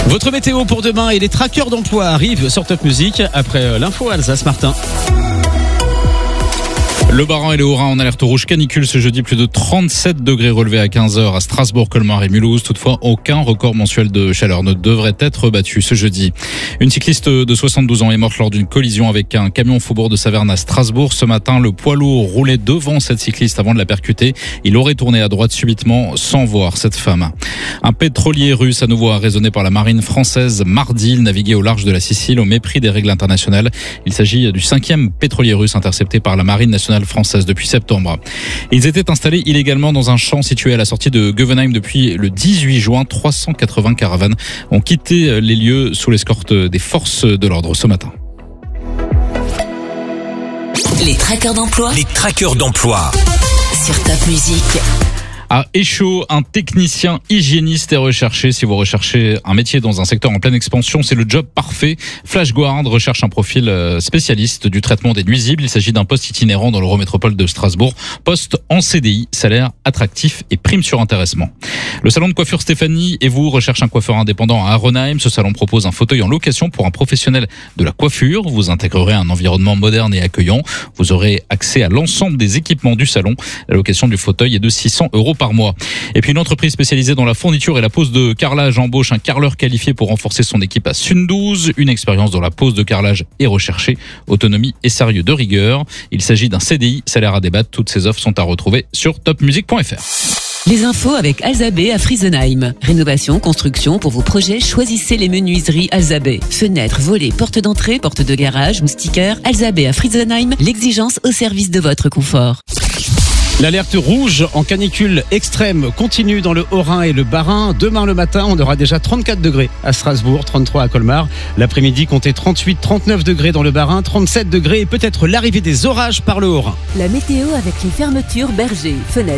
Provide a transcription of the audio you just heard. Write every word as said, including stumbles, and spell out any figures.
Votre météo pour demain et les trackers d'emploi arrivent sur Top Music après l'info Alsace Martin. Le Bas-Rhin et le Haut-Rhin en alerte rouge canicule ce jeudi, plus de trente-sept degrés relevés à quinze heures à Strasbourg, Colmar et Mulhouse. Toutefois, aucun record mensuel de chaleur ne devrait être battu ce jeudi. Une cycliste de soixante-douze ans est morte lors d'une collision avec un camion au faubourg de Saverne à Strasbourg. Ce matin, le poids lourd roulait devant cette cycliste avant de la percuter. Il aurait tourné à droite subitement sans voir cette femme. Un pétrolier russe à nouveau arraisonné par la marine française mardi. Il naviguait au large de la Sicile au mépris des règles internationales. Il s'agit du cinquième pétrolier russe intercepté par la marine nationale française depuis septembre. Ils étaient installés illégalement dans un champ situé à la sortie de Goevenheim depuis le dix-huit juin. trois cent quatre-vingts caravanes ont quitté les lieux sous l'escorte des forces de l'ordre ce matin. Les trackers d'emploi. Les trackers d'emploi. Sur Top Music. À Échaud, un technicien hygiéniste est recherché. Si vous recherchez un métier dans un secteur en pleine expansion, c'est le job parfait. Flashguard recherche un profil spécialiste du traitement des nuisibles. Il s'agit d'un poste itinérant dans l'Eurométropole de Strasbourg. Poste en C D I, salaire attractif et prime sur intéressement. Le salon de coiffure Stéphanie et vous recherche un coiffeur indépendant à Aronheim. Ce salon propose un fauteuil en location pour un professionnel de la coiffure. Vous intégrerez un environnement moderne et accueillant. Vous aurez accès à l'ensemble des équipements du salon. La location du fauteuil est de six cents euros par mois. Et puis une entreprise spécialisée dans la fourniture et la pose de carrelage embauche un carreleur qualifié pour renforcer son équipe à Sundouze. Une expérience dans la pose de carrelage est recherchée. Autonomie et sérieux de rigueur. Il s'agit d'un C D I, salaire à débattre. Toutes ces offres sont à retrouver sur top music point f r. Les infos avec Alzabé à Friesenheim. Rénovation, construction, pour vos projets, choisissez les menuiseries Alzabé. Fenêtres, volets, portes d'entrée, portes de garage, moustiquaires. Alzabé à Friesenheim, l'exigence au service de votre confort. L'alerte rouge en canicule extrême continue dans le Haut-Rhin et le Bas-Rhin. Demain le matin, on aura déjà trente-quatre degrés à Strasbourg, trente-trois à Colmar. L'après-midi, comptez trente-huit, trente-neuf degrés dans le Bas-Rhin, trente-sept degrés et peut-être l'arrivée des orages par le Haut-Rhin. La météo avec les fermetures Berger, fenêtres.